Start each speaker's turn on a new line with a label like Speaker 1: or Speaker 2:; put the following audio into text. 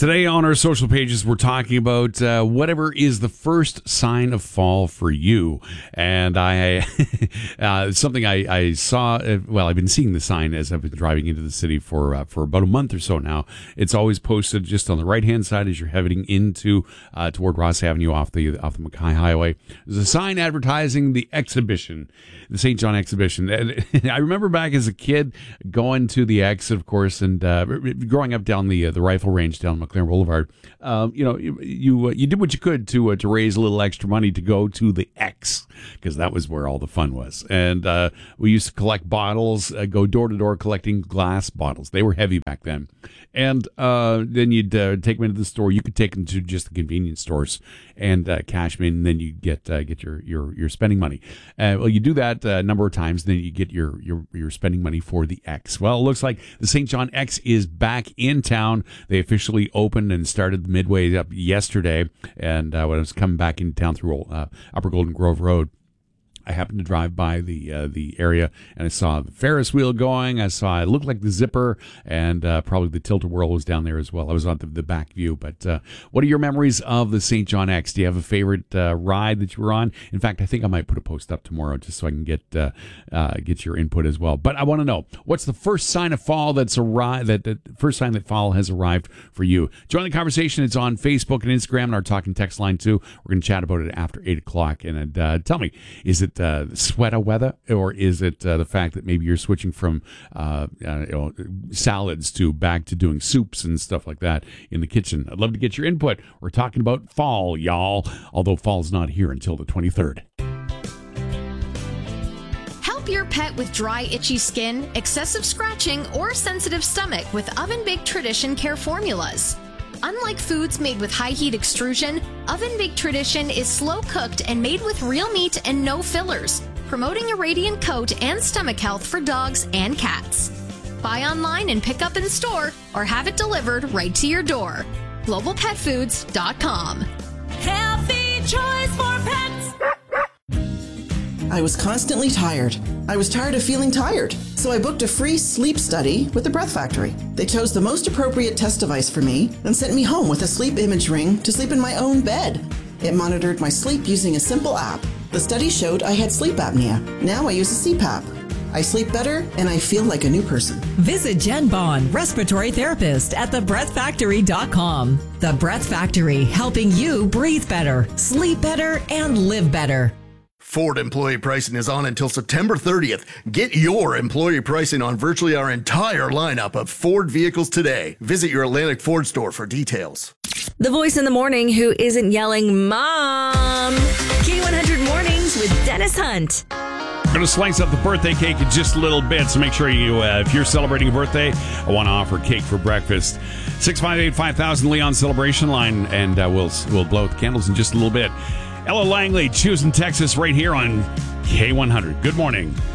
Speaker 1: Today on our social pages, we're talking about whatever is the first sign of fall for you. And I something I saw, I've been seeing the sign as I've been driving into the city for about a month or so now. It's always posted just on the right-hand side as you're heading into toward Ross Avenue off the Mackay Highway. There's a sign advertising the exhibition, the St. John exhibition. And I remember back as a kid going to the X, of course, and growing up down the rifle range down McLaren Boulevard. You did what you could to raise a little extra money to go to the X, because that was where all the fun was. And we used to collect bottles, go door to door collecting glass bottles. They were heavy back then. And then you'd take them into the store. You could take them to just the convenience stores and cash them in, and then you get your spending money. You do that a number of times, then you get your spending money for the X. Well, it looks like the St. John X is back in town. They officially opened and started midway up yesterday. And when I was coming back into town through Upper Golden Grove Road, I happened to drive by the area, and I saw the Ferris wheel going. I saw it looked like the Zipper, and probably the Tilt-A-Whirl was down there as well. I was on the back view. But what are your memories of the St. John X? Do you have a favorite ride that you were on? In fact, I think I might put a post up tomorrow just so I can get your input as well. But I want to know, what's the first sign of fall that's arrived? That first sign that fall has arrived for you? Join the conversation. It's on Facebook and Instagram and our talking text line too. We're going to chat about it after 8 o'clock. And tell me, is it sweater weather, or is it the fact that maybe you're switching from salads back to doing soups and stuff like that in the kitchen? I'd love to get your input. We're talking about fall, y'all, although fall's not here until the 23rd.
Speaker 2: Help your pet with dry, itchy skin, excessive scratching, or sensitive stomach with Oven Baked Tradition Care formulas. Unlike foods made with high heat extrusion, Oven Baked Tradition is slow cooked and made with real meat and no fillers, promoting a radiant coat and stomach health for dogs and cats. Buy online and pick up in store, or have it delivered right to your door. GlobalPetFoods.com.
Speaker 3: Healthy choice for pets.
Speaker 4: I was constantly tired. I was tired of feeling tired. So I booked a free sleep study with the Breath Factory. They chose the most appropriate test device for me and sent me home with a sleep image ring to sleep in my own bed. It monitored my sleep using a simple app. The study showed I had sleep apnea. Now I use a CPAP. I sleep better and I feel like a new person.
Speaker 3: Visit Jen Bond, respiratory therapist at thebreathfactory.com. The Breath Factory, helping you breathe better, sleep better, and live better.
Speaker 5: Ford employee pricing is on until September 30th. Get your employee pricing on virtually our entire lineup of Ford vehicles today. Visit your Atlantic Ford store for details.
Speaker 6: The voice in the morning who isn't yelling, Mom! K100 Mornings with Dennis Hunt.
Speaker 1: I'm going to slice up the birthday cake in just a little bit, so make sure you, if you're celebrating a birthday, I want to offer cake for breakfast. 658-5000 Leon Celebration Line, and we'll blow out the candles in just a little bit. Ella Langley, choosing Texas right here on K100. Good morning.